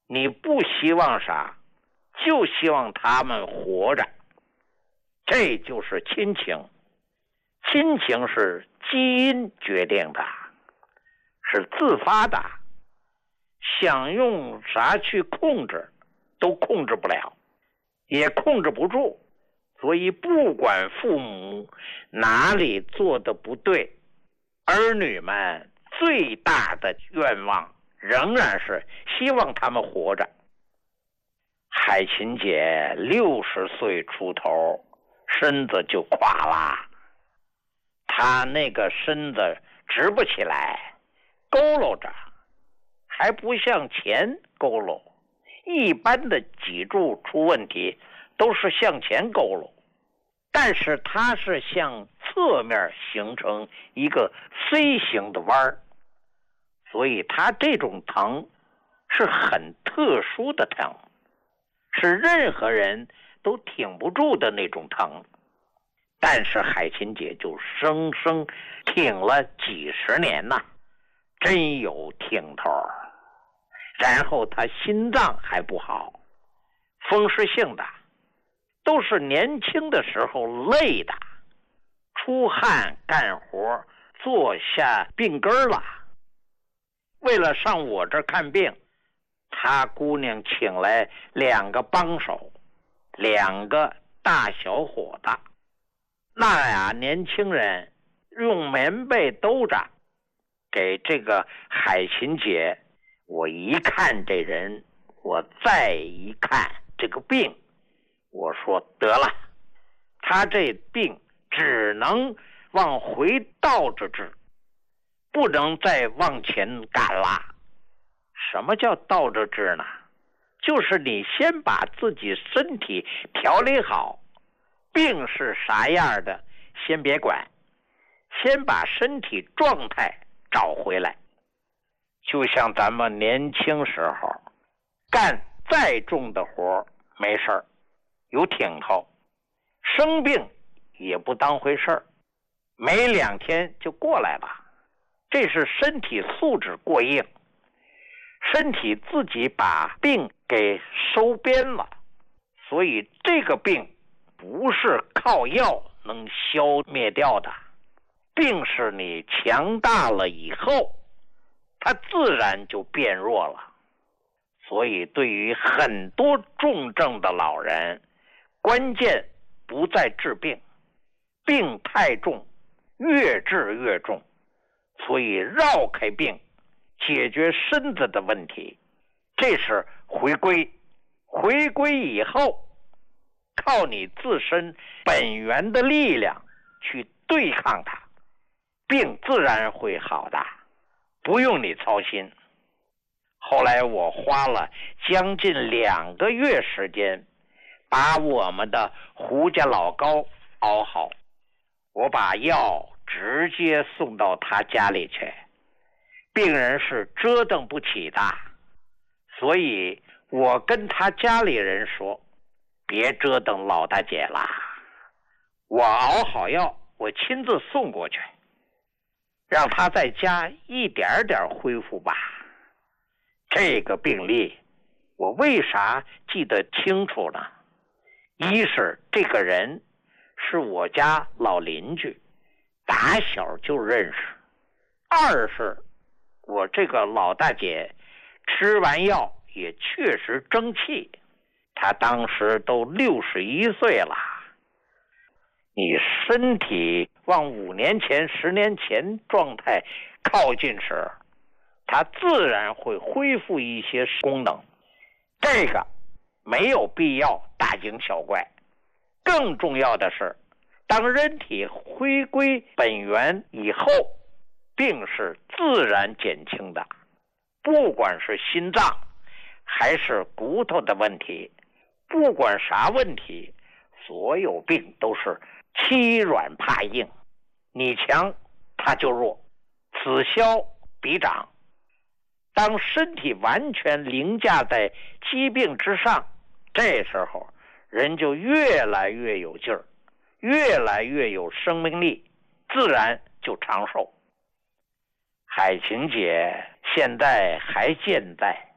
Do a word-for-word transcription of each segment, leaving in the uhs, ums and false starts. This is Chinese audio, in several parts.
你不希望啥，就希望他们活着，这就是亲情。亲情是基因决定的，是自发的，想用啥去控制都控制不了，也控制不住。所以不管父母哪里做的不对，儿女们最大的愿望仍然是希望他们活着。海琴姐六十岁出头，身子就垮了，她那个身子直不起来，佝偻着，还不向前佝偻。一般的脊柱出问题都是向前佝偻，但是它是向侧面形成一个 C 型的弯儿，所以它这种疼是很特殊的疼，是任何人都挺不住的那种疼。但是海琴姐就生生挺了几十年呐，真有挺头。然后她心脏还不好，风湿性的，都是年轻的时候累的，出汗干活坐下病根了。为了上我这儿看病，她姑娘请来两个帮手，两个大小伙子。那俩年轻人用棉被兜着，给这个海琴姐，我一看这人，我再一看这个病，我说得了，他这病只能往回倒着治，不能再往前赶了。什么叫倒着治呢？就是你先把自己身体调理好，病是啥样的先别管，先把身体状态找回来。就像咱们年轻时候干再重的活没事儿，有挺头，生病也不当回事儿，没两天就过来了。这是身体素质过硬，身体自己把病给收编了。所以这个病不是靠药能消灭掉的，病是你强大了以后，它自然就变弱了。所以对于很多重症的老人，关键不在治病，病太重，越治越重。所以绕开病，解决身子的问题，这是回归。回归以后，靠你自身本源的力量去对抗它，病自然会好的，不用你操心。后来我花了将近两个月时间，把我们的胡家老高熬好，我把药直接送到他家里去，病人是折腾不起的，所以我跟他家里人说，别折腾老大姐了，我熬好药，我亲自送过去，让他在家一点点恢复吧。这个病例我为啥记得清楚呢？一是这个人是我家老邻居，打小就认识；二是我这个老大姐吃完药也确实争气，她当时都六十一岁了。你身体往五年前、十年前状态靠近时，它自然会恢复一些功能，这个没有必要大惊小怪。更重要的是，当人体回归本源以后，病是自然减轻的。不管是心脏还是骨头的问题，不管啥问题，所有病都是欺软怕硬，你强它就弱，此消彼长。当身体完全凌驾在疾病之上，这时候人就越来越有劲儿，越来越有生命力，自然就长寿。海琴姐现在还健在，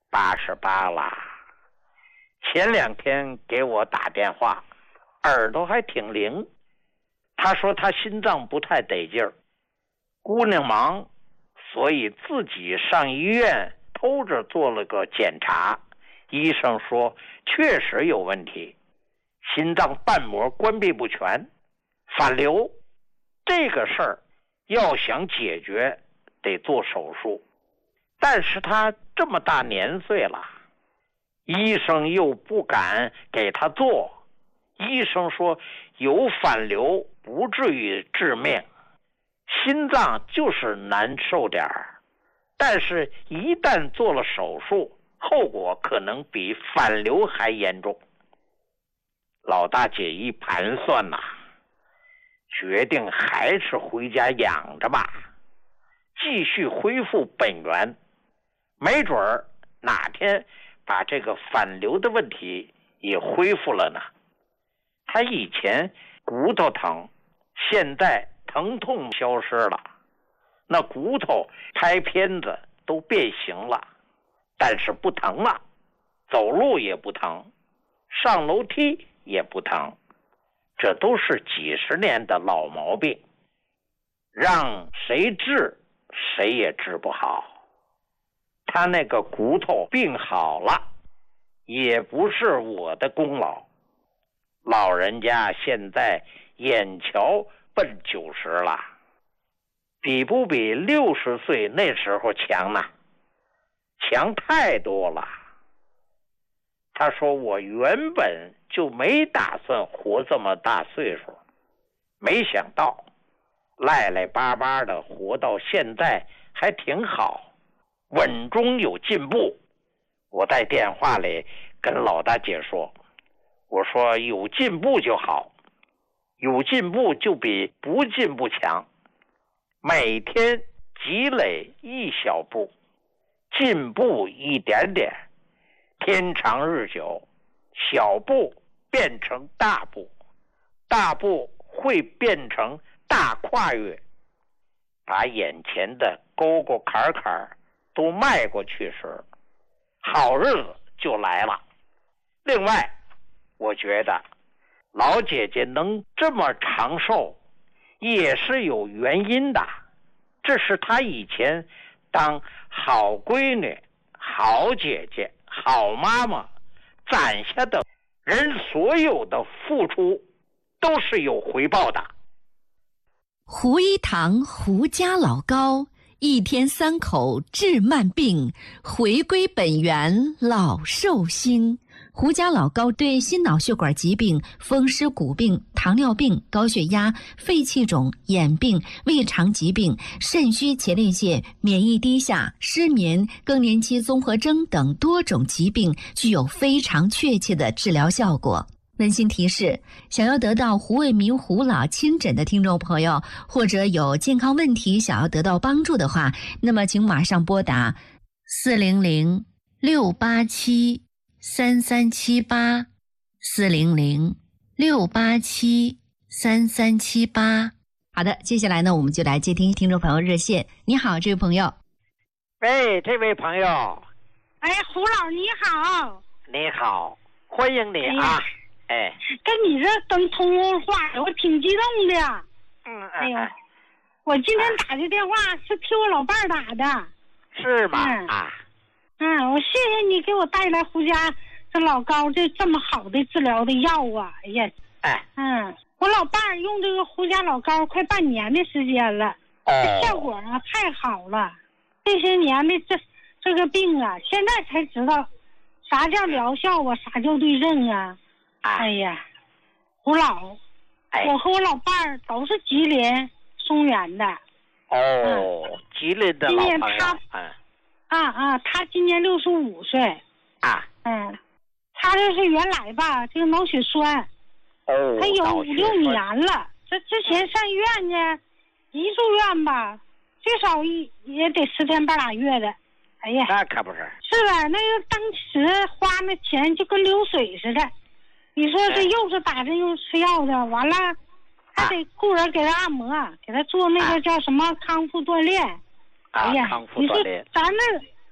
八十八啦。前两天给我打电话，耳朵还挺灵。他说他心脏不太得劲儿，姑娘忙，所以自己上医院偷着做了个检查。医生说确实有问题，心脏瓣膜关闭不全，反流。这个事儿要想解决得做手术，但是他这么大年岁了，医生又不敢给他做。医生说有反流不至于致命，心脏就是难受点儿，但是一旦做了手术，后果可能比反流还严重。老大姐一盘算呐、啊，决定还是回家养着吧，继续恢复本源，没准儿哪天把这个反流的问题也恢复了呢。他以前骨头疼，现在疼痛消失了，那骨头拍片子都变形了，但是不疼了，走路也不疼，上楼梯也不疼，这都是几十年的老毛病，让谁治谁也治不好。他那个骨头病好了，也不是我的功劳。老人家现在眼瞧奔九十了，比不比六十岁那时候强呢？强太多了。他说我原本就没打算活这么大岁数，没想到赖赖巴巴的活到现在还挺好，稳中有进步。我在电话里跟老大姐说，我说有进步就好，有进步就比不进步强，每天积累一小步，进步一点点，天长日久，小步变成大步，大步会变成大跨越，把眼前的沟沟坎坎都迈过去时，好日子就来了。另外，我觉得老姐姐能这么长寿也是有原因的，这是她以前当好闺女、好姐姐、好妈妈攒下的，人所有的付出都是有回报的。 胡一堂胡家老高，一天三口治慢病，回归本源老寿星。胡家老高对心脑血管疾病、风湿骨病、糖尿病、高血压、肺气肿、眼病、胃肠疾病、肾虚前列腺、免疫低下、失眠、更年期综合征等多种疾病具有非常确切的治疗效果。温馨提示，想要得到胡卫民胡老亲诊的听众朋友，或者有健康问题想要得到帮助的话，那么请马上拨打四零零六八七三三七八，四零零六八七三三七八。好的，接下来呢，我们就来接听听众朋友热线。你好，这位朋友。 喂，这位朋友。 哎，胡老你好。 你好，欢迎你啊。哎， 跟你这等通话，我挺激动的。 嗯， 哎呦，我今天打的电话是替我老伴儿打的。 是吗？ 嗯、 啊。 嗯，我谢谢你给我带来胡家这老高这这么好的治疗的药啊！哎呀， 哎， 嗯，我老伴儿用这个胡家老高快半年的时间了， 哦， 这效果啊太好了。这些年的这这个病啊，现在才知道啥叫疗效啊，啥叫对症啊。哎呀，胡老， 哎、 我和我老伴儿都是吉林松原的。 哦， 嗯、 吉林的老朋友。今年他， 嗯，啊啊，他今年六十五岁。 啊。 嗯，他这是原来吧，这个脑血栓。 哦。 他有五六年了，这之前上医院呢，一住院吧，最少一也得十天半拉月的。哎呀， 那可不是。 是吧？那个当时花那钱就跟流水似的。你说这又是打针又是吃药的，完了还得雇人给他按摩，给他做那个叫什么康复锻炼。 啊、 哎呀， 康复锻炼。 咱那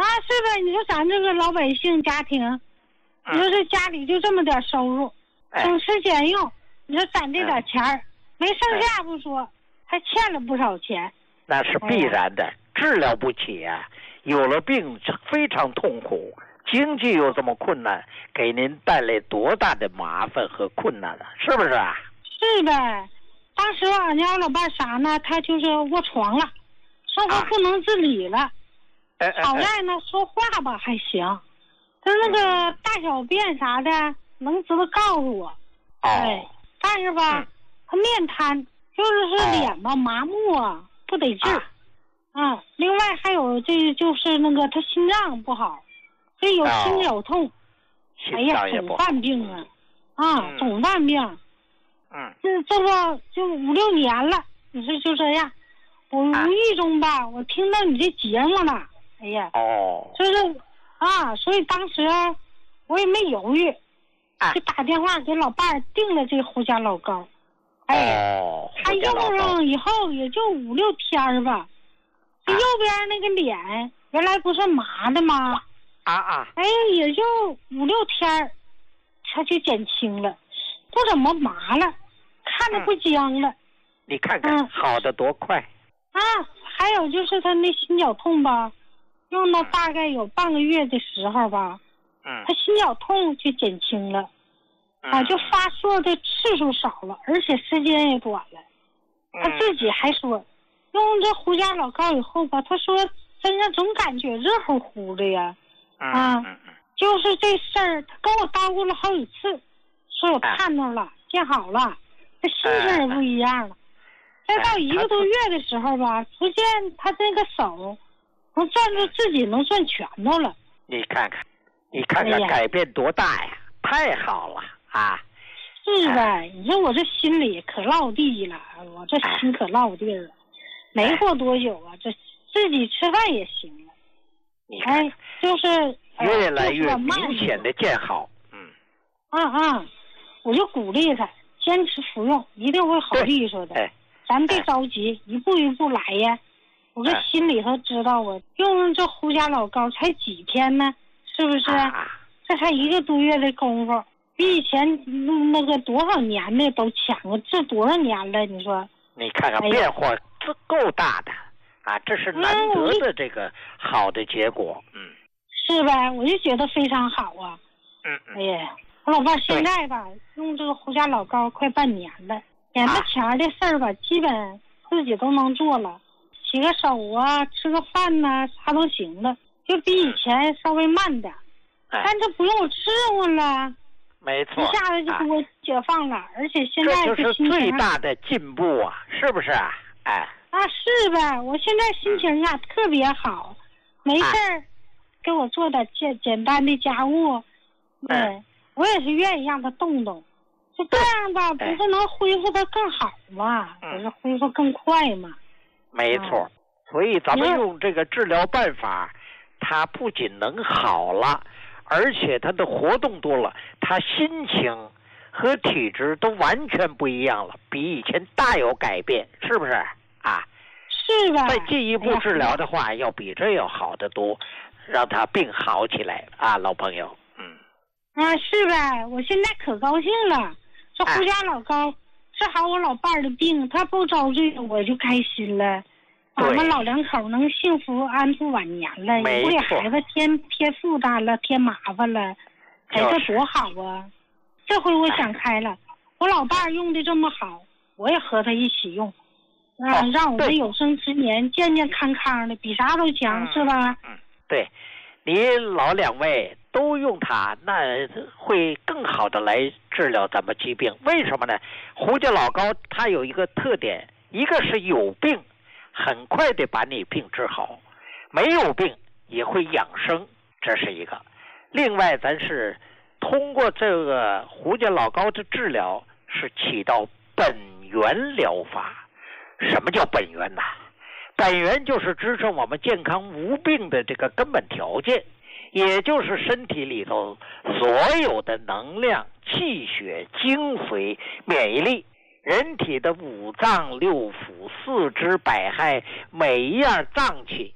啊，是呗？你说咱这个老百姓家庭，你说这家里就这么点收入，省吃俭用，你说攒这点钱儿，没剩下不说，还欠了不少钱。 那是必然的，治疗不起啊！有了病非常痛苦，经济又这么困难，给您带来多大的麻烦和困难啊？是不是啊？ 是呗。当时俺家老伴啥呢？他就是卧床了，生活不能自理了。 啊、 好在呢，说话吧还行，他那个大小便啥的能知道告诉我。 哦。 哎，但是吧，嗯、他面瘫，就是说脸吧、哦、麻木啊，不得劲。啊。嗯，另外还有这就是那个他心脏不好，这有心绞痛。哦、哎呀，总犯病啊！啊，嗯、总犯病。 嗯。 这这不就五六年了？你说就这样，我无意中吧，啊、我听到你这节目了。哎呀， 哦， 就是啊，所以当时我也没犹豫，就打电话给老伴儿订了这胡家老膏。哎， 哦， 他用上以后也就五六天吧，这右边那个脸原来不是麻的吗？ 啊啊， 哎，也就五六天，他就减轻了，不怎么麻了，看着不僵了。 嗯、你看看，嗯、好的多快啊！还有就是他那心绞痛吧。用到大概有半个月的时候吧， 嗯， 他心绞痛就减轻了， 嗯、 啊，就发作的次数少了，而且时间也短了。 嗯、 他自己还说，用这胡家老膏以后吧，他说身上总感觉热乎乎的呀， 嗯、 啊， 嗯、 就是这事儿，他跟我叨咕了好几次，说我看到了，见好了，这心情也不一样了。再到一个多月的时候吧，逐渐他这个手。能攥住自己能攥拳头了， 你看看，你看看改变多大呀！哎、太好了啊！ 是呗、哎，你说我这心里可落地了，我这心可落地了。哎、没过多久啊，这自己吃饭也行了。 你看， 哎，就是越来越明显的见好。嗯。 啊啊！我就鼓励他坚持服用，一定会好利索的。 哎， 咱别着急，一步一步来呀。我这心里头知道，我用这胡家老膏才几天呢，是不是？ 啊、 这才一个多月的功夫，比以前那个多少年的都强了，这多少年了？你说？ 你看看变化这够大的、哎、啊！这是难得的这个好的结果，嗯， 是呗？我就觉得非常好啊。 嗯嗯。 哎呀，我老伴现在吧，用这个胡家老膏快半年了，眼巴前的事儿吧，啊、基本自己都能做了。洗个手啊，吃个饭呐、啊，啥都行了，就比以前稍微慢点， 哎、 但这不用我伺候了， 没错， 一下子就给我解放了，啊、而且现在这就是最大的进步啊，是不是啊？哎， 啊是呗，我现在心情啊、嗯、特别好，没事儿、啊、给我做点简简单的家务，对、嗯，我也是愿意让他动动，就这样吧，不是能恢复的更好嘛，不、嗯、是恢复更快嘛。 没错，所以咱们用这个治疗办法，它不仅能好了，而且它的活动多了，它心情和体质都完全不一样了，比以前大有改变，是不是啊？ 是吧？ 再进一步治疗的话，哎、要比这要好得多，让他病好起来啊，老朋友，嗯。 啊，是呗，我现在可高兴了，这胡家老膏。哎治好我老伴儿的病，他不遭罪，我就开心了。俺们老两口能幸福安度晚年了，也不给孩子添添负担了，添麻烦了，哎，这多好啊！这回我想开了，我老伴儿用的这么好，我也和他一起用，啊， 哦、 让我们有生之年健健康康的，比啥都强， 嗯、 是吧？ 嗯，对，你老两位都用它，那会更好的来治疗咱们疾病。为什么呢？胡家老膏它有一个特点，一个是有病，很快的把你病治好；没有病也会养生，这是一个。另外，咱是通过这个胡家老膏的治疗，是起到本源疗法。什么叫本源呢？本源就是支撑我们健康无病的这个根本条件。也就是身体里头所有的能量、气血、精髓、免疫力，人体的五脏六腑、四肢百骸，每一样脏器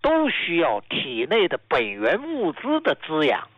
都需要体内的本源物资的滋养。